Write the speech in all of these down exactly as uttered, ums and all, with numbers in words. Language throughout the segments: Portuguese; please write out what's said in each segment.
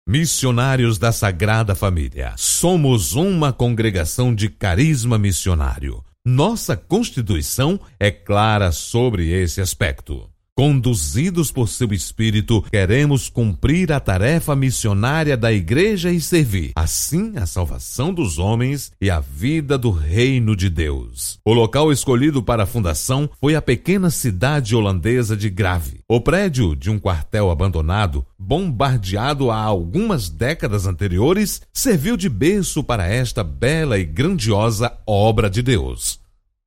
Missionários da Sagrada Família. Somos uma congregação de carisma missionário. Nossa Constituição é clara sobre esse aspecto. Conduzidos por seu Espírito, queremos cumprir a tarefa missionária da Igreja e servir, assim, a salvação dos homens e a vida do Reino de Deus. O local escolhido para a fundação foi a pequena cidade holandesa de Grave. O prédio de um quartel abandonado, bombardeado há algumas décadas anteriores, serviu de berço para esta bela e grandiosa obra de Deus.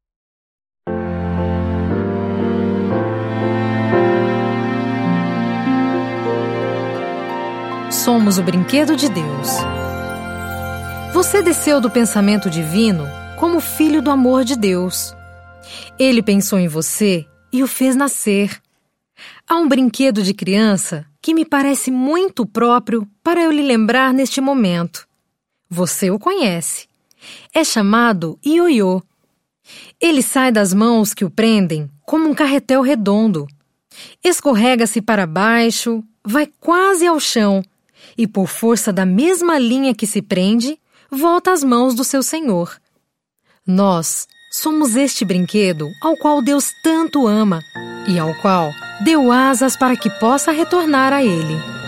Somos o brinquedo de Deus. Você desceu do pensamento divino como filho do amor de Deus. Ele pensou em você e o fez nascer. Há um brinquedo de criança que me parece muito próprio para eu lhe lembrar neste momento. Você o conhece. É chamado ioiô. Ele sai das mãos que o prendem como um carretel redondo. Escorrega-se para baixo, vai quase ao chão e, por força da mesma linha que se prende, volta às mãos do seu Senhor. Nós somos este brinquedo ao qual Deus tanto ama e ao qual deu asas para que possa retornar a Ele.